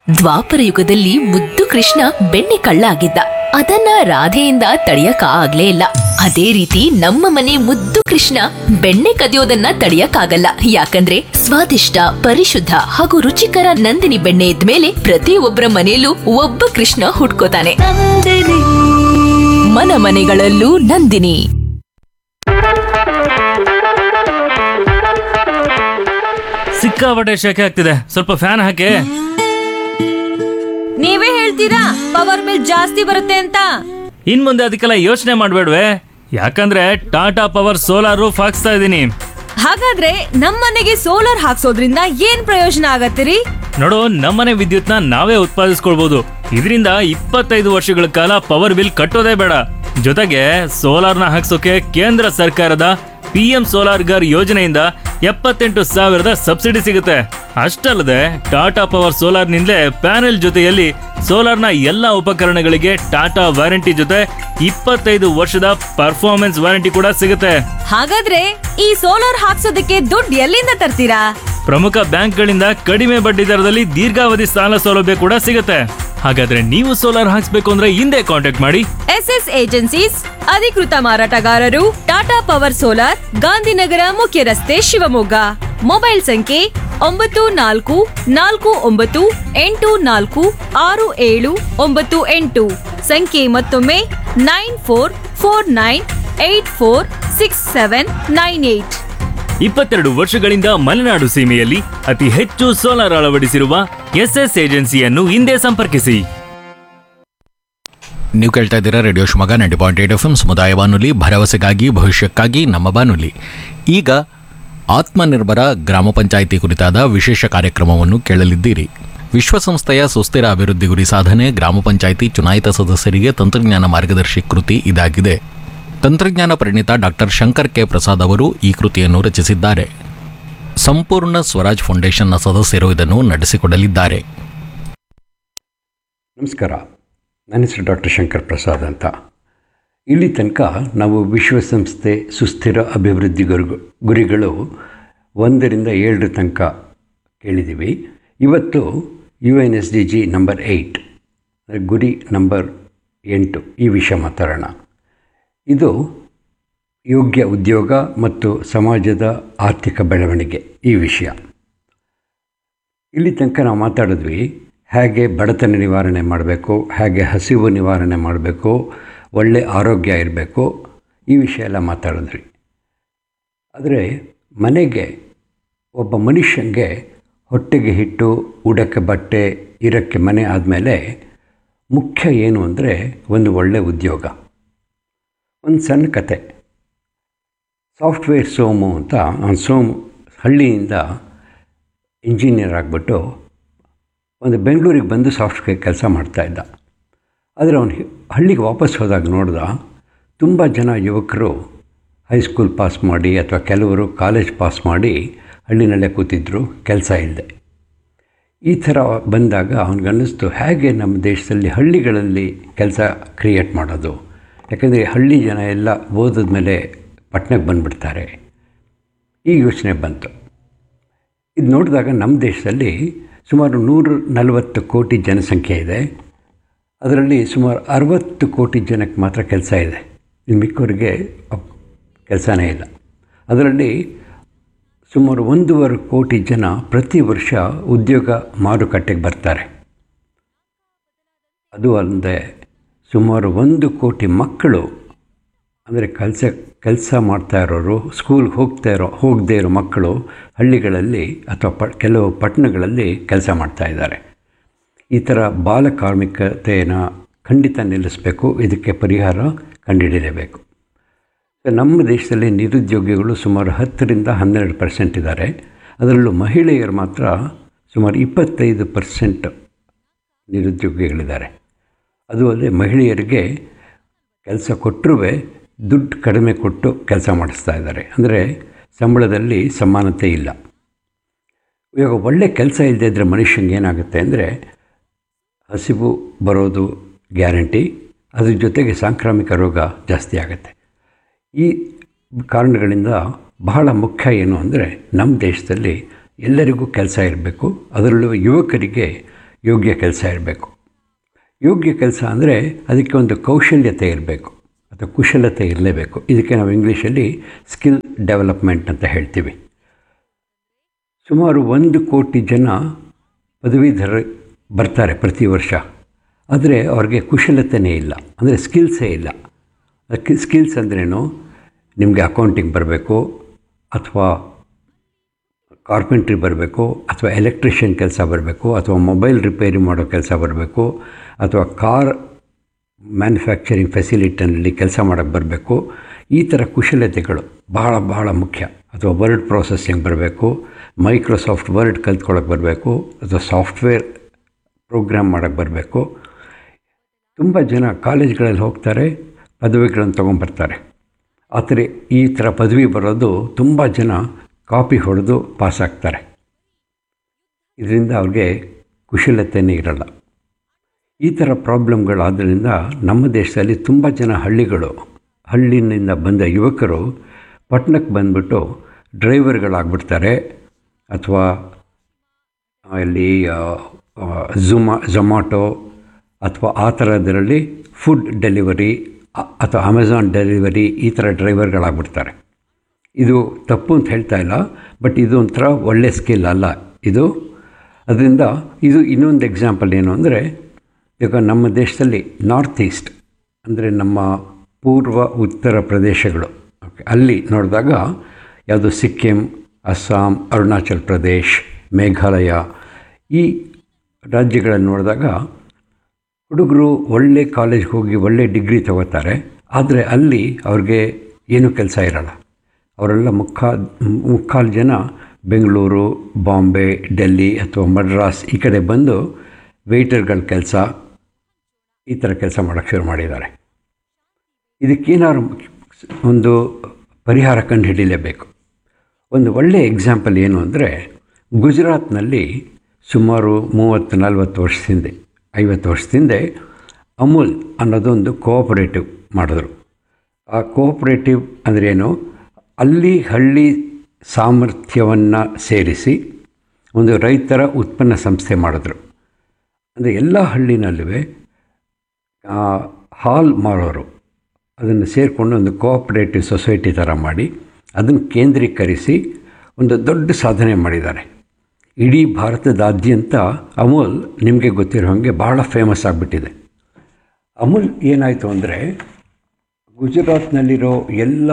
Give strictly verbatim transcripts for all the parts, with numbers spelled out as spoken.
ದ್ವಾಪರ ಯುಗದಲ್ಲಿ ಮುದ್ದು ಕೃಷ್ಣ ಬೆಣ್ಣೆ ಕಳ್ಳ ಆಗಿದ್ದ. ಅದನ್ನ ರಾಧೆಯಿಂದ ತಡೆಯಕ ಆಗ್ಲೇ ಇಲ್ಲ. ಅದೇ ರೀತಿ ನಮ್ಮ ಮನೆ ಮುದ್ದು ಕೃಷ್ಣ ಬೆಣ್ಣೆ ಕದಿಯೋದನ್ನ ತಡೆಯಕ್ಕಾಗಲ್ಲ. ಯಾಕಂದ್ರೆ ಸ್ವಾದಿಷ್ಟ, ಪರಿಶುದ್ಧ ಹಾಗೂ ರುಚಿಕರ ನಂದಿನಿ ಬೆಣ್ಣೆ ಇದ್ಮೇಲೆ ಪ್ರತಿಯೊಬ್ಬರ ಮನೆಯಲ್ಲೂ ಒಬ್ಬ ಕೃಷ್ಣ ಹುಟ್ಕೋತಾನೆ. ಮನ ಮನೆಗಳಲ್ಲೂ ನಂದಿನಿ. ಸಿಕ್ಕಾಪಟ್ಟೆ ಶೆಕೆ ಆಗ್ತಿದೆ, ಸ್ವಲ್ಪ ಫ್ಯಾನ್ ಹಾಕಿ. ನೀವೇ ಹೇಳ್ತೀರಾ ಪವರ್ ಬಿಲ್ ಜಾಸ್ತಿ ಬರುತ್ತೆ ಅಂತ. ಇನ್ ಮುಂದೆ ಅದಕ್ಕೆಲ್ಲ ಯೋಚನೆ ಮಾಡ್ಬೇಡ್ವೆ, ಯಾಕಂದ್ರೆ ಟಾಟಾ ಪವರ್ ಸೋಲಾರ್ ರೂಫ್ ಹಾಕ್ಸ್ತಾ ಇದೀನಿ. ಹಾಗಾದ್ರೆ ನಮ್ಮನೆಗೆ ಸೋಲಾರ್ ಹಾಕ್ಸೋದ್ರಿಂದ ಏನ್ ಪ್ರಯೋಜನ ಆಗತ್ತಿರಿ? ನೋಡು, ನಮ್ಮನೆ ವಿದ್ಯುತ್ನ ನಾವೇ ಉತ್ಪಾದಿಸ್ಕೊಳ್ಬಹುದು. ಇದರಿಂದ ಇಪ್ಪತ್ತೈದು ವರ್ಷಗಳ ಕಾಲ ಪವರ್ ಬಿಲ್ ಕಟ್ಟೋದೇ ಬೇಡ. ಜೊತೆಗೆ ಸೋಲಾರ್ನ ಹಾಕ್ಸೋಕೆ ಕೇಂದ್ರ ಸರ್ಕಾರದ ಪಿ ಎಂ ಸೋಲಾರ್ ಗರ್ ಯೋಜನೆಯಿಂದ ಎಪ್ಪತ್ತೆಂಟು ಸಾವಿರದ ಸಬ್ಸಿಡಿ ಸಿಗುತ್ತೆ. ಅಷ್ಟಲ್ಲದೆ ಟಾಟಾ ಪವರ್ ಸೋಲಾರ್ ನಿಂದಲೇ ಪ್ಯಾನೆಲ್ ಜೊತೆಯಲ್ಲಿ ಸೋಲಾರ್ನ ಎಲ್ಲಾ ಉಪಕರಣಗಳಿಗೆ ಟಾಟಾ ವಾರಂಟಿ ಜೊತೆ ಇಪ್ಪತ್ತೈದು ವರ್ಷದ ಪರ್ಫಾರ್ಮೆನ್ಸ್ ವಾರಂಟಿ ಕೂಡ ಸಿಗುತ್ತೆ. ಹಾಗಾದ್ರೆ ಈ ಸೋಲಾರ್ ಹಾಕ್ಸೋದಕ್ಕೆ ದುಡ್ಡು ಎಲ್ಲಿಂದ ತರ್ತೀರಾ? ಪ್ರಮುಖ ಬ್ಯಾಂಕ್ಗಳಿಂದ ಕಡಿಮೆ ಬಡ್ಡಿ ದರದಲ್ಲಿ ದೀರ್ಘಾವಧಿ ಸಾಲ ಸೌಲಭ್ಯ ಕೂಡ ಸಿಗುತ್ತೆ. ಹಾಗಾದ್ರೆ ನೀವು ಸೋಲಾರ್ ಹಾಕ್ಸ್ಬೇಕು ಅಂದ್ರೆ ಹಿಂದೆ ಕಾಂಟ್ಯಾಕ್ಟ್ ಮಾಡಿ ಎಸ್ ಎಸ್ ಏಜೆನ್ಸೀಸ್, ಅಧಿಕೃತ ಮಾರಾಟಗಾರರು, ಟಾಟಾ ಪವರ್ ಸೋಲಾರ್, ಗಾಂಧಿನಗರ ಮುಖ್ಯ ರಸ್ತೆ, ಶಿವಮೊಗ್ಗ. ಮೊಬೈಲ್ ಸಂಖ್ಯೆ ಒಂಬತ್ತು ನಾಲ್ಕು ನಾಲ್ಕು ಒಂಬತ್ತು ಎಂಟು ನಾಲ್ಕು ಆರು ಏಳು ಒಂಬತ್ತು ಎಂಟು. ಸಂಖ್ಯೆ ಮತ್ತೊಮ್ಮೆ nine four four nine eight four six seven nine eight. ಇಪ್ಪತ್ತೆರಡು ವರ್ಷಗಳಿಂದ ಮಲೆನಾಡು ಸೀಮೆಯಲ್ಲಿ ಅತಿ ಹೆಚ್ಚು ಸೋಲಾರ್ ಅಳವಡಿಸಿರುವ ಎಸ್ ಎಸ್ ಏಜೆನ್ಸಿಯನ್ನು ಹಿಂದೆ ಸಂಪರ್ಕಿಸಿ. ನೀವು ಕೇಳ್ತಾ ಇದ್ದೀರಾ radio Shivamogga ninety point eight F M ಸಮುದಾಯ ಬಾನುಲಿ, ಭರವಸೆಗಾಗಿ ಭವಿಷ್ಯಕ್ಕಾಗಿ ನಮ್ಮ ಬಾನುಲಿ. ಈಗ ಆತ್ಮನಿರ್ಭರ ಗ್ರಾಮ ಪಂಚಾಯಿತಿ ಕುರಿತಾದ ವಿಶೇಷ ಕಾರ್ಯಕ್ರಮವನ್ನು ಕೇಳಲಿದ್ದೀರಿ. ವಿಶ್ವಸಂಸ್ಥೆಯ ಸುಸ್ಥಿರ ಅಭಿವೃದ್ಧಿ ಗುರಿ ಸಾಧನೆ ಗ್ರಾಮ ಪಂಚಾಯಿತಿ ಚುನಾಯಿತ ಸದಸ್ಯರಿಗೆ ತಂತ್ರಜ್ಞಾನ ಮಾರ್ಗದರ್ಶಿ ಕೃತಿ ಇದಾಗಿದೆ. ತಂತ್ರಜ್ಞಾನ ಪರಿಣಿತ ಡಾಕ್ಟರ್ ಶಂಕರ್ ಕೆ ಪ್ರಸಾದ್ ಅವರು ಈ ಕೃತಿಯನ್ನು ರಚಿಸಿದ್ದಾರೆ. ಸಂಪೂರ್ಣ ಸ್ವರಾಜ್ ಫೌಂಡೇಶನ್ನ ಸದಸ್ಯರು ಇದನ್ನು ನಡೆಸಿಕೊಡಲಿದ್ದಾರೆ. ನಮಸ್ಕಾರ, ನನ್ನ ಹೆಸರು ಡಾಕ್ಟರ್ ಶಂಕರ್ ಪ್ರಸಾದ್ ಅಂತ. ಇಲ್ಲಿ ತನಕ ನಾವು ವಿಶ್ವಸಂಸ್ಥೆ ಸುಸ್ಥಿರ ಅಭಿವೃದ್ಧಿ ಗುರು ಗುರಿಗಳು ಒಂದರಿಂದ ಏಳರ ತನಕ ಕೇಳಿದ್ದೀವಿ. ಇವತ್ತು U N S D G number eight, ಗುರಿ ನಂಬರ್ ಎಂಟು, ಈ ವಿಷಯ ಮಾತಾಡೋಣ. ಇದು ಯೋಗ್ಯ ಉದ್ಯೋಗ ಮತ್ತು ಸಮಾಜದ ಆರ್ಥಿಕ ಬೆಳವಣಿಗೆ, ಈ ವಿಷಯ. ಇಲ್ಲಿ ತನಕ ನಾವು ಮಾತಾಡಿದ್ವಿ ಹೇಗೆ ಬಡತನ ನಿವಾರಣೆ ಮಾಡಬೇಕು, ಹೇಗೆ ಹಸಿವು ನಿವಾರಣೆ ಮಾಡಬೇಕು, ಒಳ್ಳೆ ಆರೋಗ್ಯ ಇರಬೇಕು, ಈ ವಿಷಯ ಎಲ್ಲ ಮಾತಾಡಿದ್ವಿ. ಆದರೆ ಮನೆಗೆ ಒಬ್ಬ ಮನುಷ್ಯನಿಗೆ ಹೊಟ್ಟೆಗೆ ಹಿಟ್ಟು, ಉಡಕ್ಕೆ ಬಟ್ಟೆ, ಇರೋಕ್ಕೆ ಮನೆ ಆದಮೇಲೆ ಮುಖ್ಯ ಏನು ಅಂದರೆ ಒಂದು ಒಳ್ಳೆ ಉದ್ಯೋಗ. ಒಂದು ಸಣ್ಣ ಕತೆ. ಸಾಫ್ಟ್ವೇರ್ ಸೋಮು ಅಂತ, ಆ ಸೋಮು ಹಳ್ಳಿಯಿಂದ ಇಂಜಿನಿಯರ್ ಆಗಿಬಿಟ್ಟು ಒಂದು ಬೆಂಗಳೂರಿಗೆ ಬಂದು ಸಾಫ್ಟ್ವೇರ್ ಕೆಲಸ ಮಾಡ್ತಾಯಿದ್ದ. ಆದರೆ ಅವನು ಹಳ್ಳಿಗೆ ವಾಪಸ್ ಹೋದಾಗ ನೋಡ್ದ ತುಂಬ ಜನ ಯುವಕರು ಹೈಸ್ಕೂಲ್ ಪಾಸ್ ಮಾಡಿ ಅಥವಾ ಕೆಲವರು ಕಾಲೇಜ್ ಪಾಸ್ ಮಾಡಿ ಹಳ್ಳಿನಲ್ಲೇ ಕೂತಿದ್ರು, ಕೆಲಸ ಇಲ್ಲದೆ. ಈ ಥರ ಬಂದಾಗ ಅವನಿಗನ್ನಿಸ್ತು, ಹೇಗೆ ನಮ್ಮ ದೇಶದಲ್ಲಿ ಹಳ್ಳಿಗಳಲ್ಲಿ ಕೆಲಸ ಕ್ರಿಯೇಟ್ ಮಾಡೋದು. ಯಾಕಂದರೆ ಹಳ್ಳಿ ಜನ ಎಲ್ಲ ಓದಿದ ಮೇಲೆ ಪಟ್ಟಣಕ್ಕೆ ಬಂದುಬಿಡ್ತಾರೆ. ಈ ಯೋಚನೆ ಬಂತು. ಇದು ನೋಡಿದಾಗ ನಮ್ಮ ದೇಶದಲ್ಲಿ ಸುಮಾರು ನೂರ ನಲವತ್ತು ಕೋಟಿ ಜನಸಂಖ್ಯೆ ಇದೆ. ಅದರಲ್ಲಿ ಸುಮಾರು ಅರವತ್ತು ಕೋಟಿ ಜನಕ್ಕೆ ಮಾತ್ರ ಕೆಲಸ ಇದೆ. ಇನ್ನು ಮಿಕ್ಕವರಿಗೆ ಕೆಲಸನೇ ಇಲ್ಲ. ಅದರಲ್ಲಿ ಸುಮಾರು ಒಂದೂವರೆ ಕೋಟಿ ಜನ ಪ್ರತಿ ವರ್ಷ ಉದ್ಯೋಗ ಮಾರುಕಟ್ಟೆಗೆ ಬರ್ತಾರೆ. ಅದು ಅಲ್ಲದೆ ಸುಮಾರು ಒಂದು ಕೋಟಿ ಮಕ್ಕಳು, ಅಂದರೆ ಕೆಲಸ ಕೆಲಸ ಮಾಡ್ತಾ ಇರೋರು, ಸ್ಕೂಲ್ಗೆ ಹೋಗ್ತಾ ಇರೋ ಹೋಗದೇ ಇರೋ ಮಕ್ಕಳು ಹಳ್ಳಿಗಳಲ್ಲಿ ಅಥವಾ ಪ ಕೆಲವು ಪಟ್ಟಣಗಳಲ್ಲಿ ಕೆಲಸ ಮಾಡ್ತಾಯಿದ್ದಾರೆ. ಈ ಥರ ಬಾಲ ಕಾರ್ಮಿಕತೆಯನ್ನು ಖಂಡಿತ ನಿಲ್ಲಿಸಬೇಕು. ಇದಕ್ಕೆ ಪರಿಹಾರ ಕಂಡುಹಿಡಿಯಲೇಬೇಕು. ನಮ್ಮ ದೇಶದಲ್ಲಿ ನಿರುದ್ಯೋಗಿಗಳು ಸುಮಾರು ಹತ್ತರಿಂದ ಹನ್ನೆರಡು ಪರ್ಸೆಂಟ್ ಇದ್ದಾರೆ. ಅದರಲ್ಲೂ ಮಹಿಳೆಯರು ಮಾತ್ರ ಸುಮಾರು ಇಪ್ಪತ್ತೈದು ಪರ್ಸೆಂಟ್ ನಿರುದ್ಯೋಗಿಗಳಿದ್ದಾರೆ. ಅದು ಅಲ್ಲದೆ ಮಹಿಳೆಯರಿಗೆ ಕೆಲಸ ಕೊಟ್ಟರೂ ದುಡ್ಡು ಕಡಿಮೆ ಕೊಟ್ಟು ಕೆಲಸ ಮಾಡಿಸ್ತಾ ಇದ್ದಾರೆ. ಅಂದರೆ ಸಂಬಳದಲ್ಲಿ ಸಮಾನತೆ ಇಲ್ಲ. ಇವಾಗ ಒಳ್ಳೆ ಕೆಲಸ ಇಲ್ಲದೇ ಇದ್ದರೆ ಮನುಷ್ಯಂಗೆ ಏನಾಗುತ್ತೆ ಅಂದರೆ ಹಸಿವು ಬರೋದು ಗ್ಯಾರಂಟಿ. ಅದ್ರ ಜೊತೆಗೆ ಸಾಂಕ್ರಾಮಿಕ ರೋಗ ಜಾಸ್ತಿ ಆಗುತ್ತೆ. ಈ ಕಾರಣಗಳಿಂದ ಬಹಳ ಮುಖ್ಯ ಏನು ಅಂದರೆ ನಮ್ಮ ದೇಶದಲ್ಲಿ ಎಲ್ಲರಿಗೂ ಕೆಲಸ ಇರಬೇಕು. ಅದರಲ್ಲೂ ಯುವಕರಿಗೆ ಯೋಗ್ಯ ಕೆಲಸ ಇರಬೇಕು. ಯೋಗ್ಯ ಕೆಲಸ ಅಂದರೆ ಅದಕ್ಕೆ ಒಂದು ಕೌಶಲ್ಯತೆ ಇರಬೇಕು ಅಥವಾ ಕುಶಲತೆ ಇರಲೇಬೇಕು. ಇದಕ್ಕೆ ನಾವು ಇಂಗ್ಲೀಷಲ್ಲಿ ಸ್ಕಿಲ್ ಡೆವಲಪ್ಮೆಂಟ್ ಅಂತ ಹೇಳ್ತೀವಿ. ಸುಮಾರು ಒಂದು ಕೋಟಿ ಜನ ಪದವೀಧರ ಬರ್ತಾರೆ ಪ್ರತಿ ವರ್ಷ. ಆದರೆ ಅವ್ರಿಗೆ ಕುಶಲತೆಯೇ ಇಲ್ಲ, ಅಂದರೆ ಸ್ಕಿಲ್ಸೇ ಇಲ್ಲ. ಅದಕ್ಕೆ ಸ್ಕಿಲ್ಸ್ ಅಂದ್ರೇನು, ನಿಮಗೆ ಅಕೌಂಟಿಂಗ್ ಬರಬೇಕು, ಅಥವಾ ಕಾರ್ಪೆಂಟ್ರಿ ಬರಬೇಕು, ಅಥವಾ ಎಲೆಕ್ಟ್ರಿಷಿಯನ್ ಕೆಲಸ ಬರಬೇಕು, ಅಥವಾ ಮೊಬೈಲ್ ರಿಪೇರಿ ಮಾಡೋ ಕೆಲಸ ಬರಬೇಕು, ಅಥವಾ ಕಾರ್ ಮ್ಯಾನುಫ್ಯಾಕ್ಚರಿಂಗ್ ಫೆಸಿಲಿಟಿನಲ್ಲಿ ಕೆಲಸ ಮಾಡೋಕ್ಕೆ ಬರಬೇಕು. ಈ ಥರ ಕುಶಲತೆಗಳು ಬಹಳ ಬಹಳ ಮುಖ್ಯ. ಅಥವಾ ವರ್ಡ್ ಪ್ರೊಸೆಸಿಂಗ್ ಬರಬೇಕು, ಮೈಕ್ರೋಸಾಫ್ಟ್ ವರ್ಡ್ ಕಲ್ತ್ಕೊಳ್ಳೋಕೆ ಬರಬೇಕು, ಅಥವಾ ಸಾಫ್ಟ್ವೇರ್ ಪ್ರೋಗ್ರಾಮ್ ಮಾಡೋಕ್ಕೆ ಬರಬೇಕು. ತುಂಬ ಜನ ಕಾಲೇಜ್ಗಳಲ್ಲಿ ಹೋಗ್ತಾರೆ, ಪದವಿಗಳನ್ನು ತೊಗೊಂಬರ್ತಾರೆ. ಆದರೆ ಈ ಥರ ಪದವಿ ಬರೋದು ತುಂಬ ಜನ ಕಾಪಿ ಹೊಡೆದು ಪಾಸಾಗ್ತಾರೆ. ಇದರಿಂದ ಅವ್ರಿಗೆ ಕುಶಲತೆಯೇ ಇರಲ್ಲ. ಈ ಥರ ಪ್ರಾಬ್ಲಮ್ಗಳಾದ್ದರಿಂದ ನಮ್ಮ ದೇಶದಲ್ಲಿ ತುಂಬ ಜನ ಹಳ್ಳಿಗಳು ಹಳ್ಳಿನಿಂದ ಬಂದ ಯುವಕರು ಪಟ್ಟಣಕ್ಕೆ ಬಂದುಬಿಟ್ಟು ಡ್ರೈವರ್ಗಳಾಗ್ಬಿಡ್ತಾರೆ, ಅಥವಾ ಅಲ್ಲಿ ಝುಮಾ ಝೊಮ್ಯಾಟೊ ಅಥವಾ ಆ ಥರದರಲ್ಲಿ ಫುಡ್ ಡೆಲಿವರಿ ಅಥವಾ ಅಮೆಝಾನ್ ಡೆಲಿವರಿ ಈ ಥರ ಡ್ರೈವರ್ಗಳಾಗ್ಬಿಡ್ತಾರೆ. ಇದು ತಪ್ಪು ಅಂತ ಹೇಳ್ತಾ ಇಲ್ಲ, ಬಟ್ ಇದು ಒಂಥರ ಒಳ್ಳೆ ಸ್ಕಿಲ್ ಅಲ್ಲ ಇದು. ಅದರಿಂದ ಇದು ಇನ್ನೊಂದು ಎಕ್ಸಾಂಪಲ್ ಏನು ಅಂದರೆ, ಈಗ ನಮ್ಮ ದೇಶದಲ್ಲಿ ನಾರ್ತ್ ಈಸ್ಟ್ ಅಂದರೆ ನಮ್ಮ ಪೂರ್ವ ಉತ್ತರ ಪ್ರದೇಶಗಳು, ಓಕೆ, ಅಲ್ಲಿ ನೋಡಿದಾಗ ಯಾವುದು ಸಿಕ್ಕಿಂ, ಅಸ್ಸಾಂ, ಅರುಣಾಚಲ್ ಪ್ರದೇಶ್, ಮೇಘಾಲಯ ಈ ರಾಜ್ಯಗಳನ್ನು ನೋಡಿದಾಗ ಹುಡುಗರು ಒಳ್ಳೆ ಕಾಲೇಜ್ಗೆ ಹೋಗಿ ಒಳ್ಳೆ ಡಿಗ್ರಿ ತಗೋತಾರೆ. ಆದರೆ ಅಲ್ಲಿ ಅವ್ರಿಗೆ ಏನೂ ಕೆಲಸ ಇರಲ್ಲ. ಅವರೆಲ್ಲ ಮುಕ್ಕಾ ಮುಕ್ಕಾಲು ಜನ ಬೆಂಗಳೂರು, ಬಾಂಬೆ, ಡೆಲ್ಲಿ ಅಥವಾ ಮಡ್ರಾಸ್ ಈ ಕಡೆ ಬಂದು ವೆಯ್ಟರ್ಗಳ ಕೆಲಸ ಈ ಥರ ಕೆಲಸ ಮಾಡೋಕ್ಕೆ ಶುರು ಮಾಡಿದ್ದಾರೆ. ಇದಕ್ಕೇನಾದ್ರು ಒಂದು ಪರಿಹಾರ ಕಂಡು ಹಿಡಿಯಲೇಬೇಕು. ಒಂದು ಒಳ್ಳೆಯ ಎಕ್ಸಾಂಪಲ್ ಏನು ಅಂದರೆ, ಗುಜರಾತ್ನಲ್ಲಿ ಸುಮಾರು ಮೂವತ್ತು ನಲ್ವತ್ತು ವರ್ಷದ ಹಿಂದೆ ಐವತ್ತು ವರ್ಷದ ಹಿಂದೆ ಅಮೂಲ್ ಅನ್ನೋದೊಂದು ಕೋಆಪರೇಟಿವ್ ಮಾಡಿದ್ರು. ಆ ಕೋಆಪರೇಟಿವ್ ಅಂದ್ರೇನು, ಅಲ್ಲಿ ಹಳ್ಳಿ ಸಾಮರ್ಥ್ಯವನ್ನು ಸೇರಿಸಿ ಒಂದು ರೈತರ ಉತ್ಪನ್ನ ಸಂಸ್ಥೆ ಮಾಡಿದ್ರು. ಅಂದರೆ ಎಲ್ಲ ಹಳ್ಳಿನಲ್ಲೂ ಹಾಲ್ ಮಾರೋರು ಅದನ್ನು ಸೇರಿಕೊಂಡು ಒಂದು ಕೋಆಪರೇಟಿವ್ ಸೊಸೈಟಿ ಥರ ಮಾಡಿ ಅದನ್ನು ಕೇಂದ್ರೀಕರಿಸಿ ಒಂದು ದೊಡ್ಡ ಸಾಧನೆ ಮಾಡಿದ್ದಾರೆ. ಇಡೀ ಭಾರತದಾದ್ಯಂತ ಅಮೂಲ್ ನಿಮಗೆ ಗೊತ್ತಿರೋ ಹಾಗೆ ಭಾಳ ಫೇಮಸ್ ಆಗಿಬಿಟ್ಟಿದೆ. ಅಮೂಲ್ ಏನಾಯಿತು ಅಂದರೆ, ಗುಜರಾತ್ನಲ್ಲಿರೋ ಎಲ್ಲ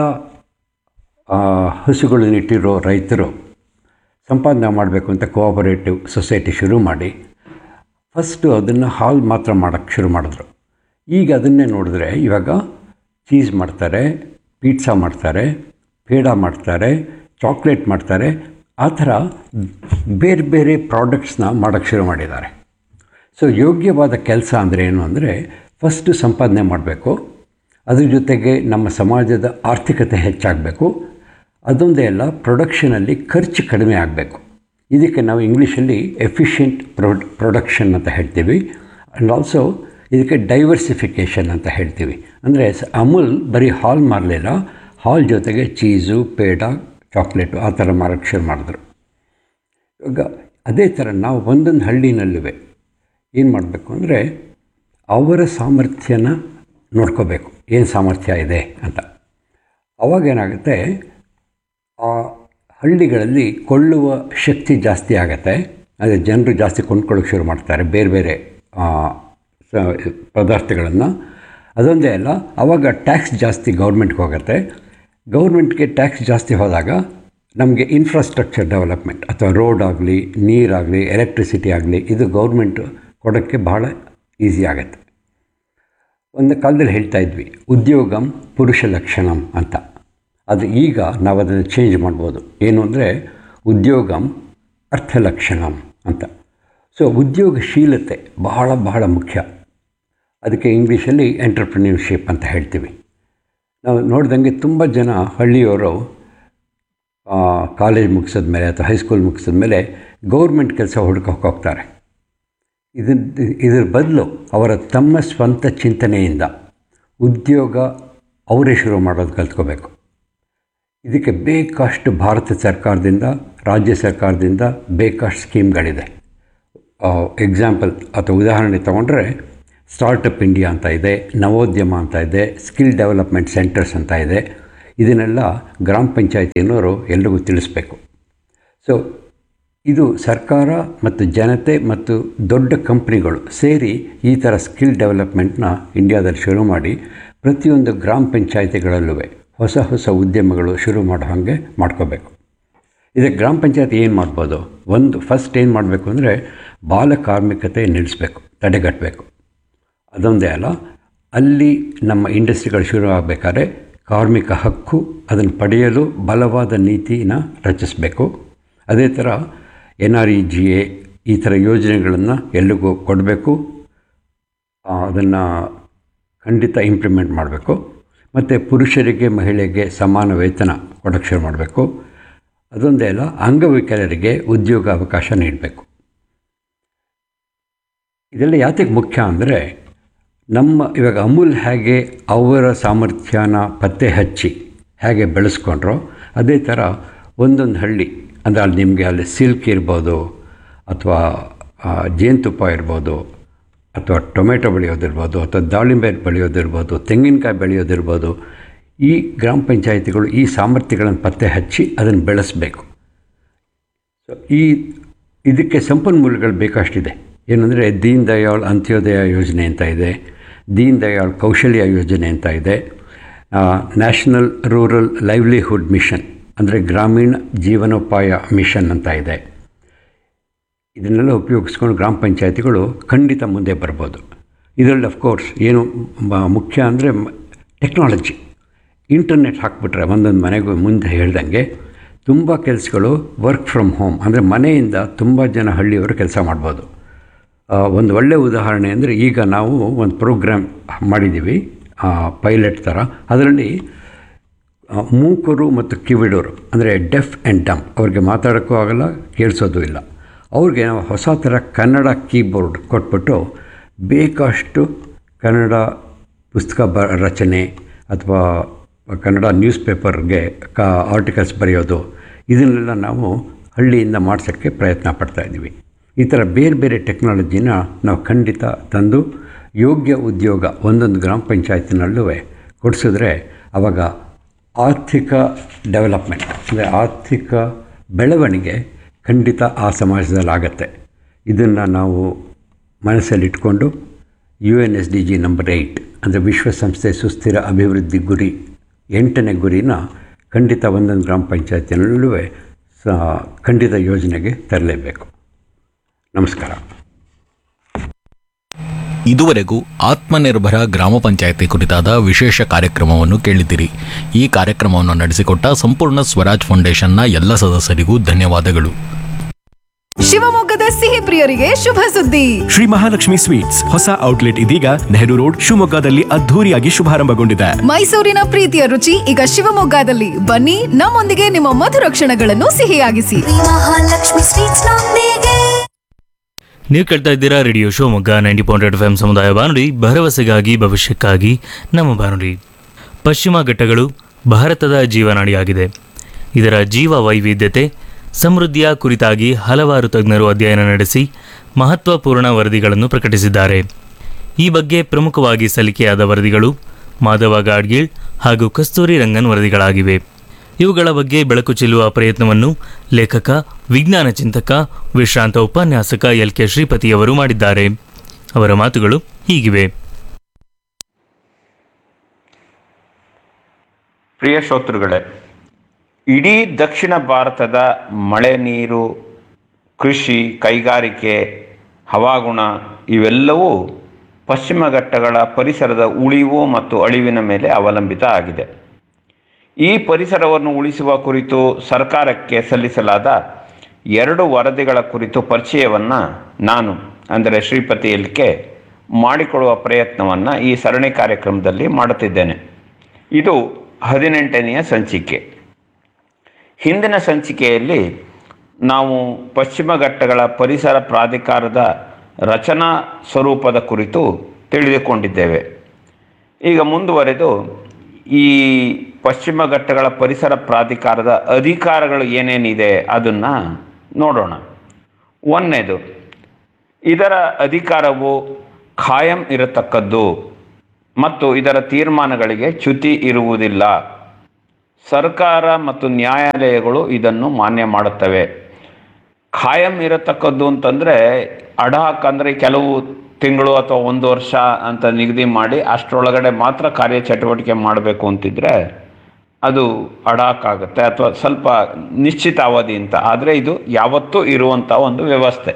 ಹಸುಗಳನ್ನಿಟ್ಟಿರೋ ರೈತರು ಸಂಪಾದನೆ ಮಾಡಬೇಕು ಅಂತ ಕೋಆಪರೇಟಿವ್ ಸೊಸೈಟಿ ಶುರು ಮಾಡಿ ಫಸ್ಟು ಅದನ್ನು ಹಾಲು ಮಾತ್ರ ಮಾಡೋಕ್ಕೆ ಶುರು ಮಾಡಿದ್ರು. ಈಗ ಅದನ್ನೇ ನೋಡಿದ್ರೆ ಇವಾಗ ಚೀಸ್ ಮಾಡ್ತಾರೆ, ಪೀಟ್ಸಾ ಮಾಡ್ತಾರೆ, ಪೇಡ ಮಾಡ್ತಾರೆ, ಚಾಕ್ಲೇಟ್ ಮಾಡ್ತಾರೆ. ಆ ಥರ ಬೇರೆ ಬೇರೆ ಪ್ರಾಡಕ್ಟ್ಸ್ನ ಮಾಡೋಕ್ಕೆ ಶುರು ಮಾಡಿದ್ದಾರೆ. ಸೊ ಯೋಗ್ಯವಾದ ಕೆಲಸ ಅಂದರೆ ಏನು ಅಂದರೆ, ಫಸ್ಟು ಸಂಪಾದನೆ ಮಾಡಬೇಕು, ಅದ್ರ ಜೊತೆಗೆ ನಮ್ಮ ಸಮಾಜದ ಆರ್ಥಿಕತೆ ಹೆಚ್ಚಾಗಬೇಕು. ಅದೊಂದೇ ಅಲ್ಲ, ಪ್ರೊಡಕ್ಷನಲ್ಲಿ ಖರ್ಚು ಕಡಿಮೆ ಆಗಬೇಕು. ಇದಕ್ಕೆ ನಾವು ಇಂಗ್ಲೀಷಲ್ಲಿ ಎಫಿಷಿಯೆಂಟ್ ಪ್ರೊಡ್ ಪ್ರೊಡಕ್ಷನ್ ಅಂತ ಹೇಳ್ತೀವಿ. ಆ್ಯಂಡ್ ಆಲ್ಸೋ ಇದಕ್ಕೆ ಡೈವರ್ಸಿಫಿಕೇಷನ್ ಅಂತ ಹೇಳ್ತೀವಿ. ಅಂದರೆ ಅಮೂಲ್ ಬರೀ ಹಾಲ್ ಮಾರಲಿಲ್ಲ, ಹಾಲ್ ಜೊತೆಗೆ ಚೀಸು, ಪೇಡ, ಚಾಕ್ಲೇಟು ಆ ಥರ ಮಾರೋಕ್ಕೆ ಶುರು ಮಾಡಿದ್ರು. ಇವಾಗ ಅದೇ ಥರ ನಾವು ಒಂದೊಂದು ಹಳ್ಳಿನಲ್ಲೂ ಏನು ಮಾಡಬೇಕು ಅಂದರೆ, ಅವರ ಸಾಮರ್ಥ್ಯನ ನೋಡ್ಕೋಬೇಕು, ಏನು ಸಾಮರ್ಥ್ಯ ಇದೆ ಅಂತ. ಅವಾಗೇನಾಗುತ್ತೆ, ಆ ಹಳ್ಳಿಗಳಲ್ಲಿ ಕೊಳ್ಳುವ ಶಕ್ತಿ ಜಾಸ್ತಿ ಆಗುತ್ತೆ. ಅದೇ ಜನರು ಜಾಸ್ತಿ ಕೊಂಡ್ಕೊಳ್ಳೋಕೆ ಶುರು ಮಾಡ್ತಾರೆ ಬೇರೆ ಬೇರೆ ಪದಾರ್ಥಗಳನ್ನು. ಅದೊಂದೇ ಅಲ್ಲ, ಆವಾಗ ಟ್ಯಾಕ್ಸ್ ಜಾಸ್ತಿ ಗೌರ್ಮೆಂಟ್ಗೆ ಹೋಗುತ್ತೆ. ಗೌರ್ಮೆಂಟ್ಗೆ ಟ್ಯಾಕ್ಸ್ ಜಾಸ್ತಿ ಹೋದಾಗ ನಮಗೆ ಇನ್ಫ್ರಾಸ್ಟ್ರಕ್ಚರ್ ಡೆವಲಪ್ಮೆಂಟ್ ಅಥವಾ ರೋಡ್ ಆಗಲಿ, ನೀರಾಗಲಿ, ಎಲೆಕ್ಟ್ರಿಸಿಟಿ ಆಗಲಿ ಇದು ಗೌರ್ಮೆಂಟು ಕೊಡೋಕ್ಕೆ ಬಹಳ ಈಸಿ ಆಗುತ್ತೆ. ಒಂದು ಕಾಲದಲ್ಲಿ ಹೇಳ್ತಾ ಇದ್ವಿ ಉದ್ಯೋಗಂ ಪುರುಷ ಲಕ್ಷಣಂ ಅಂತ. ಅದು ಈಗ ನಾವು ಅದನ್ನು ಚೇಂಜ್ ಮಾಡ್ಬೋದು. ಏನು ಅಂದರೆ ಉದ್ಯೋಗಂ ಅರ್ಥಲಕ್ಷಣಂ ಅಂತ. ಸೊ ಉದ್ಯೋಗಶೀಲತೆ ಬಹಳ ಬಹಳ ಮುಖ್ಯ. ಅದಕ್ಕೆ ಇಂಗ್ಲೀಷಲ್ಲಿ ಎಂಟರ್ಪ್ರಿನ್ಯೂರ್ಶಿಪ್ ಅಂತ ಹೇಳ್ತೀವಿ. ನಾವು ನೋಡ್ದಂಗೆ ತುಂಬ ಜನ ಹಳ್ಳಿಯವರು ಕಾಲೇಜ್ ಮುಗಿಸಿದ ಮೇಲೆ ಅಥವಾ ಹೈಸ್ಕೂಲ್ ಮುಗಿಸಿದ ಮೇಲೆ ಗೌರ್ಮೆಂಟ್ ಕೆಲಸ ಹುಡ್ಕೋಕೆ ಹೋಗ್ತಾರೆ. ಇದನ್ನ ಇದ್ರ ಬದಲು ಅವರ ತಮ್ಮ ಸ್ವಂತ ಚಿಂತನೆಯಿಂದ ಉದ್ಯೋಗ ಅವರೇ ಶುರು ಮಾಡೋದು ಕಲ್ತ್ಕೋಬೇಕು. ಇದಕ್ಕೆ ಬೇಕಷ್ಟು ಭಾರತ ಸರ್ಕಾರದಿಂದ, ರಾಜ್ಯ ಸರ್ಕಾರದಿಂದ ಬೇಕಷ್ಟು ಸ್ಕೀಮ್ಗಳಿದೆ. ಎಕ್ಸಾಂಪಲ್ ಅಥವಾ ಉದಾಹರಣೆ ತೊಗೊಂಡ್ರೆ ಸ್ಟಾರ್ಟಪ್ ಇಂಡಿಯಾ ಅಂತ ಇದೆ, ನವೋದ್ಯಮ ಅಂತ ಇದೆ, ಸ್ಕಿಲ್ ಡೆವಲಪ್ಮೆಂಟ್ ಸೆಂಟರ್ಸ್ ಅಂತ ಇದೆ. ಇದನ್ನೆಲ್ಲ ಗ್ರಾಮ ಪಂಚಾಯತಿನವರು ಎಲ್ರಿಗೂ ತಿಳಿಸ್ಬೇಕು. ಸೊ ಇದು ಸರ್ಕಾರ ಮತ್ತು ಜನತೆ ಮತ್ತು ದೊಡ್ಡ ಕಂಪ್ನಿಗಳು ಸೇರಿ ಈ ಥರ ಸ್ಕಿಲ್ ಡೆವಲಪ್ಮೆಂಟ್ನ ಇಂಡಿಯಾದಲ್ಲಿ ಶುರು ಮಾಡಿ ಪ್ರತಿಯೊಂದು ಗ್ರಾಮ ಪಂಚಾಯತಿಗಳಲ್ಲೂ ಹೊಸ ಹೊಸ ಉದ್ಯಮಗಳು ಶುರು ಮಾಡೋ ಹಾಗೆ ಮಾಡ್ಕೋಬೇಕು. ಇದಕ್ಕೆ ಗ್ರಾಮ ಪಂಚಾಯತ್ ಏನು ಮಾಡ್ಬೋದು? ಒಂದು ಫಸ್ಟ್ ಏನು ಮಾಡಬೇಕು ಅಂದರೆ ಬಾಲ ಕಾರ್ಮಿಕತೆ ನಿಲ್ಲಿಸಬೇಕು, ತಡೆಗಟ್ಟಬೇಕು. ಅದೊಂದೇ ಅಲ್ಲ, ಅಲ್ಲಿ ನಮ್ಮ ಇಂಡಸ್ಟ್ರಿಗಳು ಶುರು ಆಗಬೇಕಾದ್ರೆ ಕಾರ್ಮಿಕ ಹಕ್ಕು ಅದನ್ನು ಪಡೆಯಲು ಬಲವಾದ ನೀತಿನ ರಚಿಸಬೇಕು. ಅದೇ ಥರ N R E G A ಈ ಥರ ಯೋಜನೆಗಳನ್ನು ಎಲ್ಲಿಗೂ ಕೊಡಬೇಕು, ಅದನ್ನು ಖಂಡಿತ ಇಂಪ್ಲಿಮೆಂಟ್ ಮಾಡಬೇಕು. ಮತ್ತು ಪುರುಷರಿಗೆ ಮಹಿಳೆಗೆ ಸಮಾನ ವೇತನ ಕೊಡೋಕ್ಕೆ ಶುರು ಮಾಡಬೇಕು. ಅದೊಂದೇ ಅಲ್ಲ, ಅಂಗವಿಕಲರಿಗೆ ಉದ್ಯೋಗ ಅವಕಾಶ ನೀಡಬೇಕು. ಇದೆಲ್ಲ ಯಾತಕ್ಕೆ ಮುಖ್ಯ ಅಂದರೆ, ನಮ್ಮ ಇವಾಗ ಅಮೂಲ್ ಹೇಗೆ ಅವರ ಸಾಮರ್ಥ್ಯನ ಪತ್ತೆ ಹಚ್ಚಿ ಹೇಗೆ ಬೆಳೆಸ್ಕೊಂಡ್ರೋ ಅದೇ ಥರ ಒಂದೊಂದು ಹಳ್ಳಿ ಅಂದರೆ ಅಲ್ಲಿ ನಿಮಗೆ ಅಲ್ಲಿ ಸಿಲ್ಕ್ ಇರ್ಬೋದು, ಅಥವಾ ಜೇನುತುಪ್ಪ ಇರ್ಬೋದು, ಅಥವಾ ಟೊಮೆಟೊ ಬೆಳೆಯೋದಿರ್ಬೋದು, ಅಥವಾ ದಾಳಿಂಬೆ ಬೆಳೆಯೋದಿರ್ಬೋದು, ತೆಂಗಿನಕಾಯಿ ಬೆಳೆಯೋದಿರ್ಬೋದು, ಈ ಗ್ರಾಮ ಪಂಚಾಯಿತಿಗಳು ಈ ಸಾಮರ್ಥ್ಯಗಳನ್ನು ಪತ್ತೆ ಹಚ್ಚಿ ಅದನ್ನು ಬೆಳೆಸಬೇಕು. ಸೊ ಈ ಇದಕ್ಕೆ ಸಂಪನ್ಮೂಲಗಳು ಬೇಕಷ್ಟಿದೆ. ಏನಂದರೆ ದೀನ್ ದಯಾಳ್ ಅಂತ್ಯೋದಯ ಯೋಜನೆ ಅಂತ ಇದೆ, ದೀನ್ ದಯಾಳ್ ಕೌಶಲ್ಯ ಯೋಜನೆ ಅಂತ ಇದೆ, ನ್ಯಾಷನಲ್ ರೂರಲ್ ಲೈವ್ಲಿಹುಡ್ ಮಿಷನ್ ಅಂದರೆ ಗ್ರಾಮೀಣ ಜೀವನೋಪಾಯ ಮಿಷನ್ ಅಂತ ಇದೆ. ಇದನ್ನೆಲ್ಲ ಉಪಯೋಗಿಸ್ಕೊಂಡು ಗ್ರಾಮ ಪಂಚಾಯತಿಗಳು ಖಂಡಿತ ಮುಂದೆ ಬರ್ಬೋದು. ಇದರಲ್ಲಿ ಅಫ್ಕೋರ್ಸ್ ಏನು ಮುಖ್ಯ ಅಂದರೆ ಟೆಕ್ನಾಲಜಿ. ಇಂಟರ್ನೆಟ್ ಹಾಕ್ಬಿಟ್ರೆ ಒಂದೊಂದು ಮನೆಗೂ ಮುಂದೆ ಹೇಳ್ದಂಗೆ ತುಂಬ ಕೆಲಸಗಳು ವರ್ಕ್ ಫ್ರಮ್ ಹೋಮ್ ಅಂದರೆ ಮನೆಯಿಂದ ತುಂಬ ಜನ ಹಳ್ಳಿಯವರು ಕೆಲಸ ಮಾಡ್ಬೋದು. ಒಂದು ಒಳ್ಳೆಯ ಉದಾಹರಣೆ ಅಂದರೆ ಈಗ ನಾವು ಒಂದು ಪ್ರೋಗ್ರಾಮ್ ಮಾಡಿದ್ದೀವಿ ಪೈಲಟ್ ಥರ. ಅದರಲ್ಲಿ ಮೂಕರು ಮತ್ತು ಕಿವಿಡೋರು ಅಂದರೆ ಡೆಫ್ ಆ್ಯಂಡ್ ಡಮ್, ಅವ್ರಿಗೆ ಮಾತಾಡೋಕ್ಕೂ ಆಗಲ್ಲ, ಕೇಳಿಸೋದು ಇಲ್ಲ, ಅವ್ರಿಗೆ ನಾವು ಹೊಸ ಥರ ಕನ್ನಡ ಕೀಬೋರ್ಡ್ ಕೊಟ್ಬಿಟ್ಟು ಬೇಕಷ್ಟು ಕನ್ನಡ ಪುಸ್ತಕ ಬ ರಚನೆ ಅಥವಾ ಕನ್ನಡ ನ್ಯೂಸ್ ಪೇಪರ್ಗೆ ಕ ಆರ್ಟಿಕಲ್ಸ್ ಬರೆಯೋದು, ಇದನ್ನೆಲ್ಲ ನಾವು ಹಳ್ಳಿಯಿಂದ ಮಾಡ್ಸೋಕ್ಕೆ ಪ್ರಯತ್ನ ಪಡ್ತಾಯಿದ್ದೀವಿ. ಈ ಥರ ಬೇರೆ ಬೇರೆ ಟೆಕ್ನಾಲಜಿನ ನಾವು ಖಂಡಿತ ತಂದು ಯೋಗ್ಯ ಉದ್ಯೋಗ ಒಂದೊಂದು ಗ್ರಾಮ ಪಂಚಾಯತಿನಲ್ಲೂ ಕೊಡಿಸಿದ್ರೆ ಆವಾಗ ಆರ್ಥಿಕ ಡೆವಲಪ್ಮೆಂಟ್ ಅಂದರೆ ಆರ್ಥಿಕ ಬೆಳವಣಿಗೆ ಖಂಡಿತ ಆ ಸಮಾಜದಲ್ಲಿ ಆಗುತ್ತೆ. ಇದನ್ನು ನಾವು ಮನಸ್ಸಲ್ಲಿಟ್ಕೊಂಡು U N S D G number eight ಅಂದರೆ ವಿಶ್ವಸಂಸ್ಥೆ ಸುಸ್ಥಿರ ಅಭಿವೃದ್ಧಿ ಗುರಿ ಎಂಟನೇ ಗುರಿನ ಖಂಡಿತ ಒಂದೊಂದು ಗ್ರಾಮ ಪಂಚಾಯತಿನಲ್ಲೂ ಸ ಖಂಡಿತ ಯೋಜನೆಗೆ ತರಲೇಬೇಕು. ನಮಸ್ಕಾರ. ಇದುವರೆಗೂ ಆತ್ಮನಿರ್ಭರ ಗ್ರಾಮ ಪಂಚಾಯತಿ ಕುರಿತಾದ ವಿಶೇಷ ಕಾರ್ಯಕ್ರಮವನ್ನು ಕೇಳಿದಿರಿ. ಈ ಕಾರ್ಯಕ್ರಮವನ್ನು ನಡೆಸಿಕೊಟ್ಟ ಸಂಪೂರ್ಣ ಸ್ವರಾಜ್ ಫೌಂಡೇಶನ್ನ ಎಲ್ಲ ಸದಸ್ಯರಿಗೂ ಧನ್ಯವಾದಗಳು. ಶಿವಮೊಗ್ಗದ ಸಿಹಿ ಪ್ರಿಯರಿಗೆ ಶುಭ ಸುದ್ದಿ. ಶ್ರೀ ಮಹಾಲಕ್ಷ್ಮಿ ಸ್ವೀಟ್ಸ್ ಹೊಸ ಔಟ್ಲೆಟ್ ಇದೀಗ ನೆಹರು ರೋಡ್ ಶಿವಮೊಗ್ಗದಲ್ಲಿ ಅದ್ಧೂರಿಯಾಗಿ ಶುಭಾರಂಭಗೊಂಡಿದೆ. ಮೈಸೂರಿನ ಪ್ರೀತಿಯ ರುಚಿ ಈಗ ಶಿವಮೊಗ್ಗದಲ್ಲಿ. ಬನ್ನಿ, ನಮ್ಮೊಂದಿಗೆ ನಿಮ್ಮ ಮಧುರ ಕ್ಷಣಗಳನ್ನು ಸಿಹಿಯಾಗಿಸಿ. ಮಹಾಲಕ್ಷ್ಮಿ ಸ್ವೀಟ್ಸ್ ನೊಂದಿಗೆ. ನೀವು ಕೇಳ್ತಾ ಇದ್ದೀರಾ radio Shivamogga ninety point eight F M ಸಮುದಾಯ ಬಾನುಲಿ, ಭರವಸೆಗಾಗಿ ಭವಿಷ್ಯಕ್ಕಾಗಿ ನಮ್ಮ ಬಾನುಲಿ. ಪಶ್ಚಿಮ ಘಟ್ಟಗಳು ಭಾರತದ ಜೀವನಾಡಿಯಾಗಿದೆ. ಇದರ ಜೀವ ವೈವಿಧ್ಯತೆ ಸಮೃದ್ಧಿಯ ಕುರಿತಾಗಿ ಹಲವಾರು ತಜ್ಞರು ಅಧ್ಯಯನ ನಡೆಸಿ ಮಹತ್ವಪೂರ್ಣ ವರದಿಗಳನ್ನು ಪ್ರಕಟಿಸಿದ್ದಾರೆ. ಈ ಬಗ್ಗೆ ಪ್ರಮುಖವಾಗಿ ಸಲ್ಲಿಕೆಯಾದ ವರದಿಗಳು ಮಾಧವ ಗಾಡ್ಗೀಳ್ ಹಾಗೂ ಕಸ್ತೂರಿ ರಂಗನ್ ವರದಿಗಳಾಗಿವೆ. ಇವುಗಳ ಬಗ್ಗೆ ಬೆಳಕು ಚೆಲ್ಲುವ ಪ್ರಯತ್ನವನ್ನು ಲೇಖಕ, ವಿಜ್ಞಾನ ಚಿಂತಕ, ವಿಶ್ರಾಂತ ಉಪನ್ಯಾಸಕ ಎಲ್ ಕೆ ಶ್ರೀಪತಿಯವರು ಮಾಡಿದ್ದಾರೆ. ಅವರ ಮಾತುಗಳು ಹೀಗಿವೆ. ಪ್ರಿಯ ಶ್ರೋತೃಗಳೇ, ಇಡೀ ದಕ್ಷಿಣ ಭಾರತದ ಮಳೆ ನೀರು, ಕೃಷಿ, ಕೈಗಾರಿಕೆ, ಹವಾಗುಣ ಇವೆಲ್ಲವೂ ಪಶ್ಚಿಮ ಘಟ್ಟಗಳ ಪರಿಸರದ ಉಳಿವು ಮತ್ತು ಅಳಿವಿನ ಮೇಲೆ ಅವಲಂಬಿತ ಆಗಿದೆ. ಈ ಪರಿಸರವನ್ನು ಉಳಿಸುವ ಕುರಿತು ಸರ್ಕಾರಕ್ಕೆ ಸಲ್ಲಿಸಲಾದ ಎರಡು ವರದಿಗಳ ಕುರಿತು ಪರಿಚಯವನ್ನು ನಾನು ಅಂದರೆ ಶ್ರೀಪತಿ ಎಲ್ ಕೆ ಮಾಡಿಕೊಡುವ ಪ್ರಯತ್ನವನ್ನು ಈ ಸರಣಿ ಕಾರ್ಯಕ್ರಮದಲ್ಲಿ ಮಾಡುತ್ತಿದ್ದೇನೆ. ಇದು ಹದಿನೆಂಟನೆಯ ಸಂಚಿಕೆ. ಹಿಂದಿನ ಸಂಚಿಕೆಯಲ್ಲಿ ನಾವು ಪಶ್ಚಿಮ ಘಟ್ಟಗಳ ಪರಿಸರ ಪ್ರಾಧಿಕಾರದ ರಚನಾ ಸ್ವರೂಪದ ಕುರಿತು ತಿಳಿದುಕೊಂಡಿದ್ದೇವೆ. ಈಗ ಮುಂದುವರೆದು ಈ ಪಶ್ಚಿಮ ಘಟ್ಟಗಳ ಪರಿಸರ ಪ್ರಾಧಿಕಾರದ ಅಧಿಕಾರಗಳು ಏನೇನಿದೆ ಅದನ್ನು ನೋಡೋಣ. ಒಂದನೇದು, ಇದರ ಅಧಿಕಾರವು ಖಾಯಂ ಇರತಕ್ಕದ್ದು ಮತ್ತು ಇದರ ತೀರ್ಮಾನಗಳಿಗೆ ಚ್ಯುತಿ ಇರುವುದಿಲ್ಲ. ಸರ್ಕಾರ ಮತ್ತು ನ್ಯಾಯಾಲಯಗಳು ಇದನ್ನು ಮಾನ್ಯ ಮಾಡುತ್ತವೆ. ಖಾಯಂ ಇರತಕ್ಕದ್ದು ಅಂತಂದರೆ ಅಡಾಕ್ ಅಂದರೆ ಕೆಲವು ತಿಂಗಳು ಅಥವಾ ಒಂದು ವರ್ಷ ಅಂತ ನಿಗದಿ ಮಾಡಿ ಅಷ್ಟರೊಳಗಡೆ ಮಾತ್ರ ಕಾರ್ಯಚಟುವಟಿಕೆ ಮಾಡಬೇಕು ಅಂತಿದ್ರೆ ಅದು ಅಡಾಕ್ ಆಗುತ್ತೆ, ಅಥವಾ ಸ್ವಲ್ಪ ನಿಶ್ಚಿತ ಅವಧಿ ಅಂತ. ಆದರೆ ಇದು ಯಾವತ್ತೂ ಇರುವಂಥ ಒಂದು ವ್ಯವಸ್ಥೆ.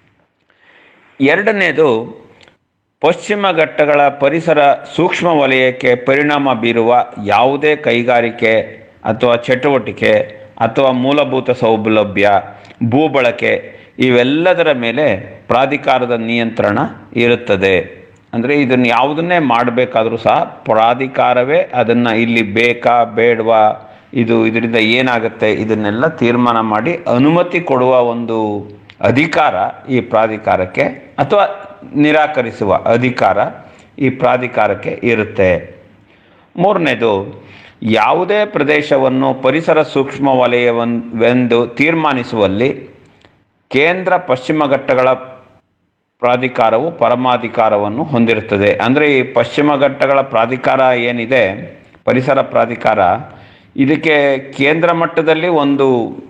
ಎರಡನೇದು, ಪಶ್ಚಿಮ ಘಟ್ಟಗಳ ಪರಿಸರ ಸೂಕ್ಷ್ಮ ವಲಯಕ್ಕೆ ಪರಿಣಾಮ ಬೀರುವ ಯಾವುದೇ ಕೈಗಾರಿಕೆ ಅಥವಾ ಚಟುವಟಿಕೆ ಅಥವಾ ಮೂಲಭೂತ ಸೌಲಭ್ಯ, ಭೂಬಳಕೆ ಇವೆಲ್ಲದರ ಮೇಲೆ ಪ್ರಾಧಿಕಾರದ ನಿಯಂತ್ರಣ ಇರುತ್ತದೆ. ಅಂದರೆ ಇದನ್ನು ಯಾವುದನ್ನೇ ಮಾಡಬೇಕಾದ್ರೂ ಸಹ ಪ್ರಾಧಿಕಾರವೇ ಅದನ್ನು ಇಲ್ಲಿ ಬೇಕಾ ಬೇಡವಾ, ಇದು ಇದರಿಂದ ಏನಾಗುತ್ತೆ ಇದನ್ನೆಲ್ಲ ತೀರ್ಮಾನ ಮಾಡಿ ಅನುಮತಿ ಕೊಡುವ ಒಂದು ಅಧಿಕಾರ ಈ ಪ್ರಾಧಿಕಾರಕ್ಕೆ, ಅಥವಾ ನಿರಾಕರಿಸುವ ಅಧಿಕಾರ ಈ ಪ್ರಾಧಿಕಾರಕ್ಕೆ ಇರುತ್ತೆ. ಮೂರನೇದು, ಯಾವುದೇ ಪ್ರದೇಶವನ್ನು ಪರಿಸರ ಸೂಕ್ಷ್ಮ ವಲಯವೆಂದು ತೀರ್ಮಾನಿಸುವಲ್ಲಿ ಕೇಂದ್ರ ಪಶ್ಚಿಮ ಘಟ್ಟಗಳ ಪ್ರಾಧಿಕಾರವು ಪರಮಾಧಿಕಾರವನ್ನು ಹೊಂದಿರುತ್ತದೆ. ಅಂದರೆ ಈ ಪಶ್ಚಿಮ ಘಟ್ಟಗಳ ಪ್ರಾಧಿಕಾರ ಏನಿದೆ, ಪರಿಸರ ಪ್ರಾಧಿಕಾರ, ಇದಕ್ಕೆ ಕೇಂದ್ರ ಮಟ್ಟದಲ್ಲಿ ಒಂದು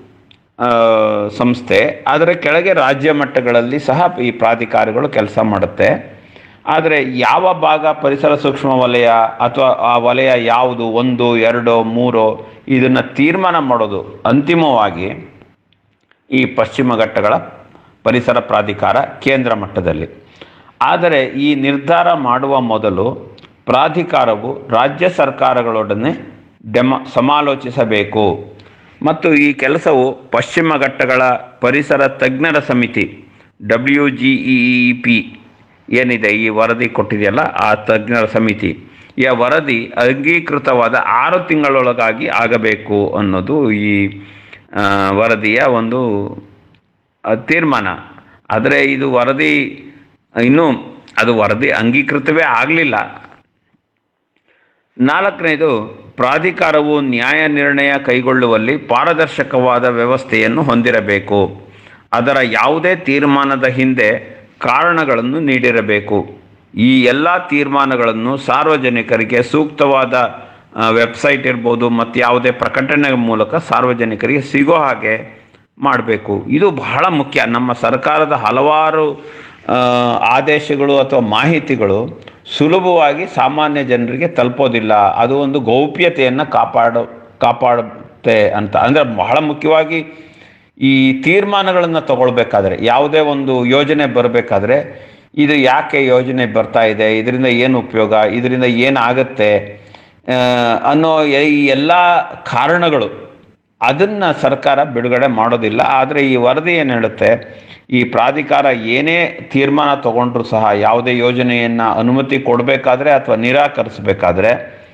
ಸಂಸ್ಥೆ, ಅದರ ಕೆಳಗೆ ರಾಜ್ಯ ಮಟ್ಟಗಳಲ್ಲಿ ಸಹ ಈ ಪ್ರಾಧಿಕಾರಗಳು ಕೆಲಸ ಮಾಡುತ್ತೆ. ಆದರೆ ಯಾವ ಭಾಗ ಪರಿಸರ ಸೂಕ್ಷ್ಮ ವಲಯ ಅಥವಾ ಆ ವಲಯ ಯಾವುದು, ಒಂದು ಎರಡು ಮೂರು, ಇದನ್ನು ತೀರ್ಮಾನ ಮಾಡೋದು ಅಂತಿಮವಾಗಿ ಈ ಪಶ್ಚಿಮ ಘಟ್ಟಗಳ ಪರಿಸರ ಪ್ರಾಧಿಕಾರ ಕೇಂದ್ರ ಮಟ್ಟದಲ್ಲಿ. ಆದರೆ ಈ ನಿರ್ಧಾರ ಮಾಡುವ ಮೊದಲು ಪ್ರಾಧಿಕಾರವು ರಾಜ್ಯ ಸರ್ಕಾರಗಳೊಡನೆ ಡೆಮ ಸಮಾಲೋಚಿಸಬೇಕು ಮತ್ತು ಈ ಕೆಲಸವು ಪಶ್ಚಿಮ ಘಟ್ಟಗಳ ಪರಿಸರ ತಜ್ಞರ ಸಮಿತಿ W G E E P ಏನಿದೆ, ಈ ವರದಿ ಕೊಟ್ಟಿದೆಯಲ್ಲ, ಆ ತಜ್ಞರ ಸಮಿತಿ ಈ ವರದಿ ಅಂಗೀಕೃತವಾದ ಆರು ತಿಂಗಳೊಳಗಾಗಿ ಆಗಬೇಕು ಅನ್ನೋದು ಈ ವರದಿಯ ಒಂದು ತೀರ್ಮಾನ. ಆದರೆ ಇದು ವರದಿ ಇನ್ನೂ ಅದು ವರದಿ ಅಂಗೀಕೃತವೇ ಆಗಲಿಲ್ಲ. ನಾಲ್ಕನೇದು, ಪ್ರಾಧಿಕಾರವು ನ್ಯಾಯ ನಿರ್ಣಯ ಕೈಗೊಳ್ಳುವಲ್ಲಿ ಪಾರದರ್ಶಕವಾದ ವ್ಯವಸ್ಥೆಯನ್ನು ಹೊಂದಿರಬೇಕು. ಅದರ ಯಾವುದೇ ತೀರ್ಮಾನದ ಹಿಂದೆ ಕಾರಣಗಳನ್ನು ನೀಡಿರಬೇಕು. ಈ ಎಲ್ಲ ತೀರ್ಮಾನಗಳನ್ನು ಸಾರ್ವಜನಿಕರಿಗೆ ಸೂಕ್ತವಾದ ವೆಬ್ಸೈಟ್ ಇರ್ಬೋದು ಮತ್ತು ಯಾವುದೇ ಪ್ರಕಟಣೆ ಮೂಲಕ ಸಾರ್ವಜನಿಕರಿಗೆ ಸಿಗೋ ಹಾಗೆ ಮಾಡಬೇಕು. ಇದು ಬಹಳ ಮುಖ್ಯ. ನಮ್ಮ ಸರ್ಕಾರದ ಹಲವಾರು ಆದೇಶಗಳು ಅಥವಾ ಮಾಹಿತಿಗಳು ಸುಲಭವಾಗಿ ಸಾಮಾನ್ಯ ಜನರಿಗೆ ತಲುಪೋದಿಲ್ಲ. ಅದು ಒಂದು ಗೌಪ್ಯತೆಯನ್ನು ಕಾಪಾಡ ಕಾಪಾಡುತ್ತೆ ಅಂತ. ಅಂದರೆ ಬಹಳ ಮುಖ್ಯವಾಗಿ ಈ ತೀರ್ಮಾನಗಳನ್ನು ತಗೊಳ್ಬೇಕಾದ್ರೆ, ಯಾವುದೇ ಒಂದು ಯೋಜನೆ ಬರಬೇಕಾದ್ರೆ, ಇದು ಯಾಕೆ ಯೋಜನೆ ಬರ್ತಾ ಇದೆ, ಇದರಿಂದ ಏನು ಉಪಯೋಗ, ಇದರಿಂದ ಏನಾಗುತ್ತೆ ಅನ್ನೋ ಈ ಎಲ್ಲ ಕಾರಣಗಳು ಅದನ್ನು ಸರ್ಕಾರ ಬಿಡುಗಡೆ ಮಾಡೋದಿಲ್ಲ. ಆದರೆ ಈ ವರದಿ ಏನು ಹೇಳುತ್ತೆ, ಈ ಪ್ರಾಧಿಕಾರ ಏನೇ ತೀರ್ಮಾನ ತಗೊಂಡ್ರೂ ಸಹ ಯಾವುದೇ ಯೋಜನೆಯನ್ನು ಅನುಮತಿ ಕೊಡಬೇಕಾದ್ರೆ ಅಥವಾ ನಿರಾಕರಿಸಬೇಕಾದ್ರೆ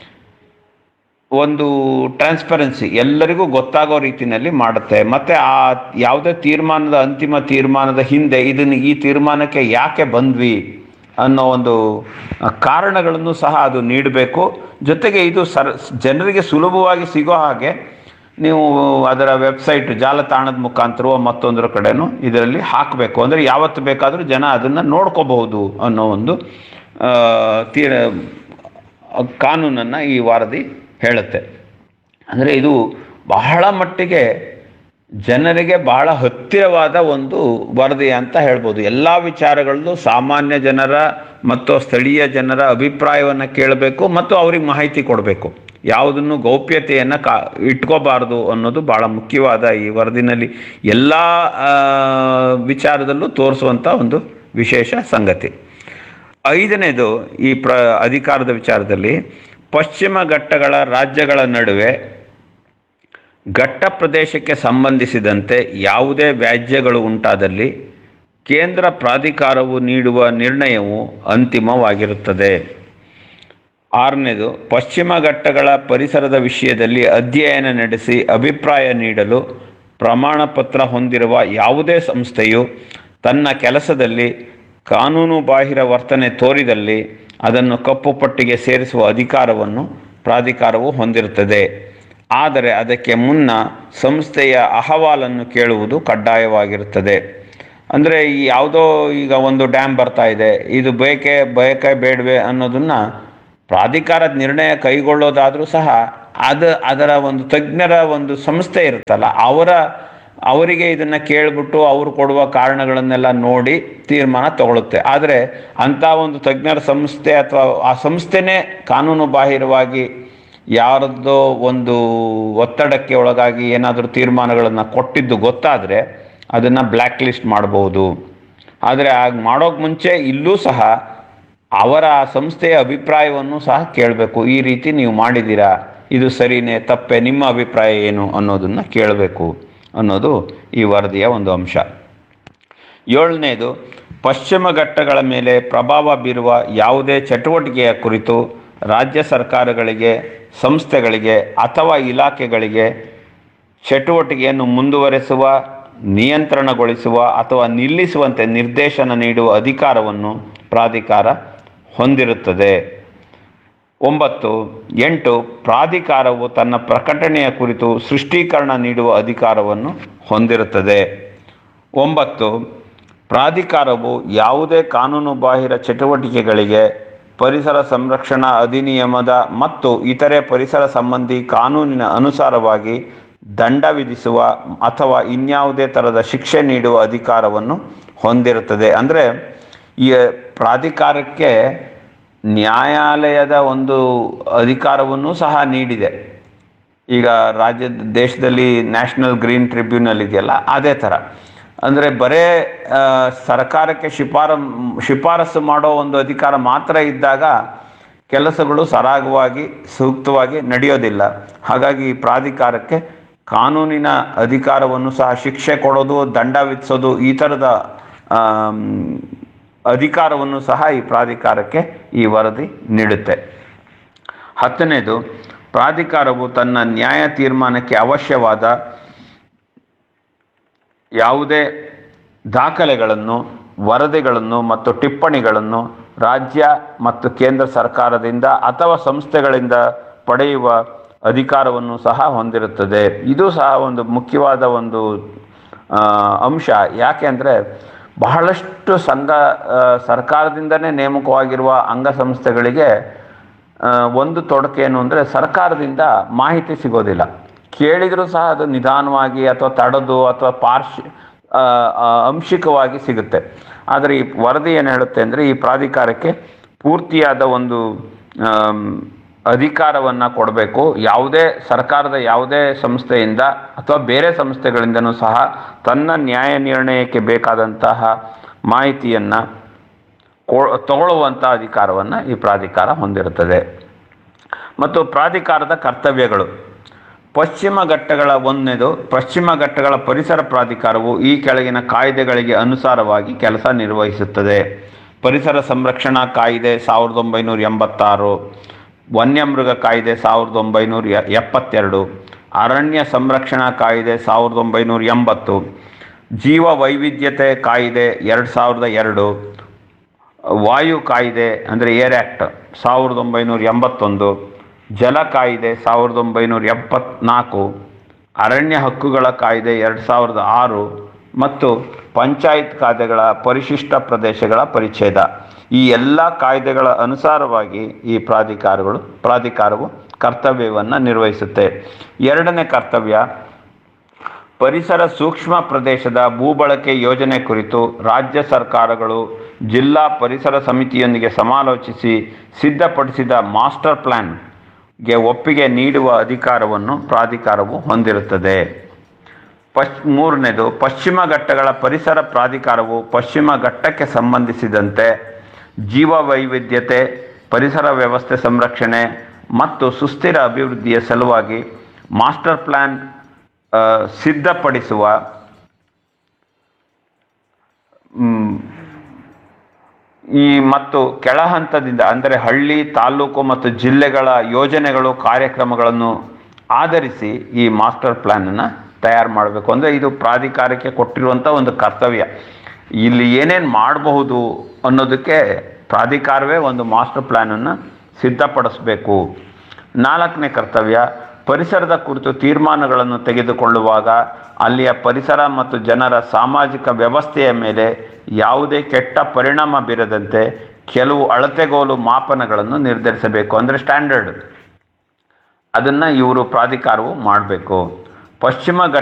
ಒಂದು ಟ್ರಾನ್ಸ್ಪರೆನ್ಸಿ, ಎಲ್ಲರಿಗೂ ಗೊತ್ತಾಗೋ ರೀತಿಯಲ್ಲಿ ಮಾಡುತ್ತೆ. ಮತ್ತು ಆ ಯಾವುದೇ ತೀರ್ಮಾನದ ಅಂತಿಮ ತೀರ್ಮಾನದ ಹಿಂದೆ ಇದನ್ನು ಈ ತೀರ್ಮಾನಕ್ಕೆ ಯಾಕೆ ಬಂದ್ವಿ ಅನ್ನೋ ಒಂದು ಕಾರಣಗಳನ್ನು ಸಹ ಅದು ನೀಡಬೇಕು. ಜೊತೆಗೆ ಇದು ಸರ್ ಜನರಿಗೆ ಸುಲಭವಾಗಿ ಸಿಗೋ ಹಾಗೆ ನೀವು ಅದರ ವೆಬ್ಸೈಟ್, ಜಾಲತಾಣದ ಮುಖಾಂತರವೋ ಮತ್ತೊಂದರ ಕಡೆನೂ ಇದರಲ್ಲಿ ಹಾಕಬೇಕು. ಅಂದರೆ ಯಾವತ್ತು ಬೇಕಾದರೂ ಜನ ಅದನ್ನು ನೋಡ್ಕೋಬಹುದು ಅನ್ನೋ ಒಂದು ತೀರ ಕಾನೂನನ್ನು ಈ ವರದಿ ಹೇಳುತ್ತೆ. ಅಂದರೆ ಇದು ಬಹಳ ಮಟ್ಟಿಗೆ ಜನರಿಗೆ ಬಹಳ ಹತ್ತಿರವಾದ ಒಂದು ವರದಿ ಅಂತ ಹೇಳ್ಬೋದು. ಎಲ್ಲ ವಿಚಾರಗಳಲ್ಲೂ ಸಾಮಾನ್ಯ ಜನರ ಮತ್ತು ಸ್ಥಳೀಯ ಜನರ ಅಭಿಪ್ರಾಯವನ್ನು ಕೇಳಬೇಕು ಮತ್ತು ಅವ್ರಿಗೆ ಮಾಹಿತಿ ಕೊಡಬೇಕು. ಯಾವುದನ್ನು ಗೌಪ್ಯತೆಯನ್ನು ಕಾ ಇಟ್ಕೋಬಾರ್ದು ಅನ್ನೋದು ಭಾಳ ಮುಖ್ಯವಾದ ಈ ವರದಿನಲ್ಲಿ ಎಲ್ಲ ವಿಚಾರದಲ್ಲೂ ತೋರಿಸುವಂಥ ಒಂದು ವಿಶೇಷ ಸಂಗತಿ. ಐದನೇದು, ಈ ಪ್ರ ಅಧಿಕಾರದ ವಿಚಾರದಲ್ಲಿ ಪಶ್ಚಿಮ ಘಟ್ಟಗಳ ರಾಜ್ಯಗಳ ನಡುವೆ ಘಟ್ಟ ಪ್ರದೇಶಕ್ಕೆ ಸಂಬಂಧಿಸಿದಂತೆ ಯಾವುದೇ ವ್ಯಾಜ್ಯಗಳು ಉಂಟಾದಲ್ಲಿ ಕೇಂದ್ರ ಪ್ರಾಧಿಕಾರವು ನೀಡುವ ನಿರ್ಣಯವು ಅಂತಿಮವಾಗಿರುತ್ತದೆ. ಆರನೇದು, ಪಶ್ಚಿಮ ಘಟ್ಟಗಳ ಪರಿಸರದ ವಿಷಯದಲ್ಲಿ ಅಧ್ಯಯನ ನಡೆಸಿ ಅಭಿಪ್ರಾಯ ನೀಡಲು ಪ್ರಮಾಣ ಪತ್ರ ಹೊಂದಿರುವ ಯಾವುದೇ ಸಂಸ್ಥೆಯು ತನ್ನ ಕೆಲಸದಲ್ಲಿ ಕಾನೂನು ಬಾಹಿರ ವರ್ತನೆ ತೋರಿದಲ್ಲಿ ಅದನ್ನು ಕಪ್ಪು ಪಟ್ಟಿಗೆ ಸೇರಿಸುವ ಅಧಿಕಾರವನ್ನು ಪ್ರಾಧಿಕಾರವು ಹೊಂದಿರುತ್ತದೆ. ಆದರೆ ಅದಕ್ಕೆ ಮುನ್ನ ಸಂಸ್ಥೆಯ ಅಹವಾಲನ್ನು ಕೇಳುವುದು ಕಡ್ಡಾಯವಾಗಿರುತ್ತದೆ. ಅಂದರೆ ಈ ಯಾವುದೋ ಈಗ ಒಂದು ಡ್ಯಾಮ್ ಬರ್ತಾ ಇದೆ, ಇದು ಬೇಕೇ ಬೇಕೇ ಬೇಡವೇ ಅನ್ನೋದನ್ನು ಪ್ರಾಧಿಕಾರದ ನಿರ್ಣಯ ಕೈಗೊಳ್ಳೋದಾದರೂ ಸಹ ಅದು ಅದರ ಒಂದು ತಜ್ಞರ ಒಂದು ಸಂಸ್ಥೆ ಇರುತ್ತಲ್ಲ, ಅವರ ಅವರಿಗೆ ಇದನ್ನು ಕೇಳಿಬಿಟ್ಟು ಅವರು ಕೊಡುವ ಕಾರಣಗಳನ್ನೆಲ್ಲ ನೋಡಿ ತೀರ್ಮಾನ ತಗೊಳುತ್ತೆ. ಆದರೆ ಅಂಥ ಒಂದು ತಜ್ಞರ ಸಂಸ್ಥೆ ಅಥವಾ ಆ ಸಂಸ್ಥೆನೇ ಕಾನೂನು ಬಾಹಿರವಾಗಿ ಯಾರದ್ದೋ ಒಂದು ಒತ್ತಡಕ್ಕೆ ಒಳಗಾಗಿ ಏನಾದರೂ ತೀರ್ಮಾನಗಳನ್ನು ಕೊಟ್ಟಿದ್ದು ಗೊತ್ತಾದರೆ ಅದನ್ನು ಬ್ಲ್ಯಾಕ್ ಲಿಸ್ಟ್ ಮಾಡ್ಬೋದು. ಆದರೆ ಆಗ ಮಾಡೋಕ್ಕೆ ಮುಂಚೆ ಇಲ್ಲೂ ಸಹ ಅವರ ಆ ಸಂಸ್ಥೆಯ ಅಭಿಪ್ರಾಯವನ್ನು ಸಹ ಕೇಳಬೇಕು. ಈ ರೀತಿ ನೀವು ಮಾಡಿದ್ದೀರಾ, ಇದು ಸರಿನೇ ತಪ್ಪೆ, ನಿಮ್ಮ ಅಭಿಪ್ರಾಯ ಏನು ಅನ್ನೋದನ್ನು ಕೇಳಬೇಕು ಅನ್ನೋದು ಈ ವರದಿಯ ಒಂದು ಅಂಶ. ಏಳನೇದು, ಪಶ್ಚಿಮ ಘಟ್ಟಗಳ ಮೇಲೆ ಪ್ರಭಾವ ಬೀರುವ ಯಾವುದೇ ಚಟುವಟಿಕೆಯ ಕುರಿತು ರಾಜ್ಯ ಸರ್ಕಾರಗಳಿಗೆ, ಸಂಸ್ಥೆಗಳಿಗೆ ಅಥವಾ ಇಲಾಖೆಗಳಿಗೆ ಚಟುವಟಿಕೆಯನ್ನು ಮುಂದುವರೆಸುವ, ನಿಯಂತ್ರಣಗೊಳಿಸುವ ಅಥವಾ ನಿಲ್ಲಿಸುವಂತೆ ನಿರ್ದೇಶನ ನೀಡುವ ಅಧಿಕಾರವನ್ನು ಪ್ರಾಧಿಕಾರ ಹೊಂದಿರುತ್ತದೆ. ಒಂಬತ್ತು ಎಂಟು ಪ್ರಾಧಿಕಾರವು ತನ್ನ ಪ್ರಕಟಣೆಯ ಕುರಿತು ಸ್ಪಷ್ಟೀಕರಣ ನೀಡುವ ಅಧಿಕಾರವನ್ನು ಹೊಂದಿರುತ್ತದೆ. ಒಂಬತ್ತು ಪ್ರಾಧಿಕಾರವು ಯಾವುದೇ ಕಾನೂನುಬಾಹಿರ ಚಟುವಟಿಕೆಗಳಿಗೆ ಪರಿಸರ ಸಂರಕ್ಷಣಾ ಅಧಿನಿಯಮದ ಮತ್ತು ಇತರೆ ಪರಿಸರ ಸಂಬಂಧಿ ಕಾನೂನಿನ ಅನುಸಾರವಾಗಿ ದಂಡ ವಿಧಿಸುವ ಅಥವಾ ಇನ್ಯಾವುದೇ ಥರದ ಶಿಕ್ಷೆ ನೀಡುವ ಅಧಿಕಾರವನ್ನು ಹೊಂದಿರುತ್ತದೆ. ಅಂದರೆ ಈ ಪ್ರಾಧಿಕಾರಕ್ಕೆ ನ್ಯಾಯಾಲಯದ ಒಂದು ಅಧಿಕಾರವನ್ನು ಸಹ ನೀಡಿದೆ. ಈಗ ರಾಜ್ಯ ದೇಶದಲ್ಲಿ ನ್ಯಾಷನಲ್ ಗ್ರೀನ್ ಟ್ರಿಬ್ಯುನಲ್ ಇದೆಯಲ್ಲ, ಅದೇ ಥರ. ಅಂದರೆ ಬರೇ ಸರ್ಕಾರಕ್ಕೆ ಶಿಫಾರ ಶಿಫಾರಸು ಮಾಡೋ ಒಂದು ಅಧಿಕಾರ ಮಾತ್ರ ಇದ್ದಾಗ ಕೆಲಸಗಳು ಸರಾಗವಾಗಿ ಸೂಕ್ತವಾಗಿ ನಡೆಯೋದಿಲ್ಲ. ಹಾಗಾಗಿ ಈ ಪ್ರಾಧಿಕಾರಕ್ಕೆ ಕಾನೂನಿನ ಅಧಿಕಾರವನ್ನು ಸಹ, ಶಿಕ್ಷೆ ಕೊಡೋದು, ದಂಡ ವಿಧಿಸೋದು, ಈ ಥರದ ಅಧಿಕಾರವನ್ನು ಸಹ ಈ ಪ್ರಾಧಿಕಾರಕ್ಕೆ ಈ ವರದಿ ನೀಡುತ್ತೆ. ಹತ್ತನೇದು, ಪ್ರಾಧಿಕಾರವು ತನ್ನ ನ್ಯಾಯ ತೀರ್ಮಾನಕ್ಕೆ ಅವಶ್ಯವಾದ ಯಾವುದೇ ದಾಖಲೆಗಳನ್ನು, ವರದಿಗಳನ್ನು ಮತ್ತು ಟಿಪ್ಪಣಿಗಳನ್ನು ರಾಜ್ಯ ಮತ್ತು ಕೇಂದ್ರ ಸರ್ಕಾರದಿಂದ ಅಥವಾ ಸಂಸ್ಥೆಗಳಿಂದ ಪಡೆಯುವ ಅಧಿಕಾರವನ್ನು ಸಹ ಹೊಂದಿರುತ್ತದೆ. ಇದು ಸಹ ಒಂದು ಮುಖ್ಯವಾದ ಒಂದು ಅಂಶ. ಯಾಕೆ ಅಂದರೆ ಬಹಳಷ್ಟು ಸಂಘ ಸರ್ಕಾರದಿಂದನೇ ನೇಮಕವಾಗಿರುವ ಅಂಗಸಂಸ್ಥೆಗಳಿಗೆ ಒಂದು ತೊಡಕು ಏನು ಅಂದರೆ ಸರ್ಕಾರದಿಂದ ಮಾಹಿತಿ ಸಿಗೋದಿಲ್ಲ. ಕೇಳಿದರೂ ಸಹ ಅದು ನಿಧಾನವಾಗಿ ಅಥವಾ ತಡೆದು ಅಥವಾ ಪಾರ್ಶ್ ಅಂಶಿಕವಾಗಿ ಸಿಗುತ್ತೆ. ಆದರೆ ಈ ವರದಿ ಏನು ಹೇಳುತ್ತೆ ಅಂದರೆ ಈ ಪ್ರಾಧಿಕಾರಕ್ಕೆ ಪೂರ್ತಿಯಾದ ಒಂದು ಅಧಿಕಾರವನ್ನು ಕೊಡಬೇಕು. ಯಾವುದೇ ಸರ್ಕಾರದ ಯಾವುದೇ ಸಂಸ್ಥೆಯಿಂದ ಅಥವಾ ಬೇರೆ ಸಂಸ್ಥೆಗಳಿಂದನೂ ಸಹ ತನ್ನ ನ್ಯಾಯ ನಿರ್ಣಯಕ್ಕೆ ಬೇಕಾದಂತಹ ಮಾಹಿತಿಯನ್ನು ಕೊ ತಗೊಳ್ಳುವಂಥ ಅಧಿಕಾರವನ್ನು ಈ ಪ್ರಾಧಿಕಾರ ಹೊಂದಿರುತ್ತದೆ. ಮತ್ತು ಪ್ರಾಧಿಕಾರದ ಕರ್ತವ್ಯಗಳು. ಪಶ್ಚಿಮ ಘಟ್ಟಗಳ ಒಂದನೇದು, ಪಶ್ಚಿಮ ಘಟ್ಟಗಳ ಪರಿಸರ ಪ್ರಾಧಿಕಾರವು ಈ ಕೆಳಗಿನ ಕಾಯ್ದೆಗಳಿಗೆ ಅನುಸಾರವಾಗಿ ಕೆಲಸ ನಿರ್ವಹಿಸುತ್ತದೆ. ಪರಿಸರ ಸಂರಕ್ಷಣಾ ಕಾಯ್ದೆ ಸಾವಿರದ ಒಂಬೈನೂರ ಎಂಬತ್ತಾರು, ವನ್ಯಮೃಗ ಕಾಯ್ದೆ ಸಾವಿರದ ಒಂಬೈನೂರ ಎಪ್ಪತ್ತೆರಡು, ಅರಣ್ಯ ಸಂರಕ್ಷಣಾ ಕಾಯ್ದೆ ಸಾವಿರದ ಒಂಬೈನೂರ ಎಂಬತ್ತು, ಜೀವ ವೈವಿಧ್ಯತೆ ಕಾಯ್ದೆ ಎರಡು ಸಾವಿರದ ಎರಡು, ವಾಯು ಕಾಯ್ದೆ ಅಂದರೆ ಏರ್ ಆ್ಯಕ್ಟ್ ಸಾವಿರದ ಒಂಬೈನೂರ ಎಂಬತ್ತೊಂದು, ಜಲ ಕಾಯ್ದೆ ಸಾವಿರದ ಒಂಬೈನೂರ ಎಪ್ಪತ್ನಾಲ್ಕು, ಅರಣ್ಯ ಹಕ್ಕುಗಳ ಕಾಯ್ದೆ ಎರಡು ಸಾವಿರದ ಆರು ಮತ್ತು ಪಂಚಾಯತ್ ಕಾಯ್ದೆಗಳ ಪರಿಶಿಷ್ಟ ಪ್ರದೇಶಗಳ ಪರಿಚ್ಛೇದ. ಈ ಎಲ್ಲ ಕಾಯ್ದೆಗಳ ಅನುಸಾರವಾಗಿ ಈ ಪ್ರಾಧಿಕಾರಗಳು ಪ್ರಾಧಿಕಾರವು ಕರ್ತವ್ಯವನ್ನು ನಿರ್ವಹಿಸುತ್ತೆ. ಎರಡನೇ ಕರ್ತವ್ಯ, ಪರಿಸರ ಸೂಕ್ಷ್ಮ ಪ್ರದೇಶದ ಭೂಬಳಕೆ ಯೋಜನೆ ಕುರಿತು ರಾಜ್ಯ ಸರ್ಕಾರಗಳು ಜಿಲ್ಲಾ ಪರಿಸರ ಸಮಿತಿಯೊಂದಿಗೆ ಸಮಾಲೋಚಿಸಿ ಸಿದ್ಧಪಡಿಸಿದ ಮಾಸ್ಟರ್ ಪ್ಲಾನ್ಗೆ ಒಪ್ಪಿಗೆ ನೀಡುವ ಅಧಿಕಾರವನ್ನು ಪ್ರಾಧಿಕಾರವು ಹೊಂದಿರುತ್ತದೆ. ಪಶ್ ಮೂರನೇದು, ಪಶ್ಚಿಮ ಘಟ್ಟಗಳ ಪರಿಸರ ಪ್ರಾಧಿಕಾರವು ಪಶ್ಚಿಮ ಘಟ್ಟಕ್ಕೆ ಸಂಬಂಧಿಸಿದಂತೆ ಜೀವ ವೈವಿಧ್ಯತೆ, ಪರಿಸರ ವ್ಯವಸ್ಥೆ ಸಂರಕ್ಷಣೆ ಮತ್ತು ಸುಸ್ಥಿರ ಅಭಿವೃದ್ಧಿಯ ಸಲುವಾಗಿ ಮಾಸ್ಟರ್ ಪ್ಲಾನ್ ಸಿದ್ಧಪಡಿಸುವ ಈ ಮತ್ತು ಕೆಳ ಹಂತದಿಂದ ಅಂದರೆ ಹಳ್ಳಿ, ತಾಲೂಕು ಮತ್ತು ಜಿಲ್ಲೆಗಳ ಯೋಜನೆಗಳು, ಕಾರ್ಯಕ್ರಮಗಳನ್ನು ಆಧರಿಸಿ ಈ ಮಾಸ್ಟರ್ ಪ್ಲ್ಯಾನನ್ನು ತಯಾರು ಮಾಡಬೇಕು. ಅಂದರೆ ಇದು ಪ್ರಾಧಿಕಾರಕ್ಕೆ ಕೊಟ್ಟಿರುವಂಥ ಒಂದು ಕರ್ತವ್ಯ. ಇಲ್ಲಿ ಏನೇನು ಮಾಡಬಹುದು ಅನ್ನೋದಕ್ಕೆ ಪ್ರಾಧಿಕಾರವೇ ಒಂದು ಮಾಸ್ಟರ್ ಪ್ಲ್ಯಾನನ್ನು ಸಿದ್ಧಪಡಿಸಬೇಕು. ನಾಲ್ಕನೇ ಕರ್ತವ್ಯ, ಪರಿಸರದ ಕುರಿತು ತೀರ್ಮಾನಗಳನ್ನು ತೆಗೆದುಕೊಳ್ಳುವಾಗ ಅಲ್ಲಿಯ ಪರಿಸರ ಮತ್ತು ಜನರ ಸಾಮಾಜಿಕ ವ್ಯವಸ್ಥೆಯ ಮೇಲೆ ಯಾವುದೇ ಕೆಟ್ಟ ಪರಿಣಾಮ ಬೀರದಂತೆ ಕೆಲವು ಅಳತೆಗೋಲು ಮಾಪನಗಳನ್ನು ನಿರ್ಧರಿಸಬೇಕು. ಅಂದರೆ ಸ್ಟ್ಯಾಂಡರ್ಡ್, ಅದನ್ನು ಇವರು ಪ್ರಾಧಿಕಾರವು ಮಾಡಬೇಕು. ಪಶ್ಚಿಮ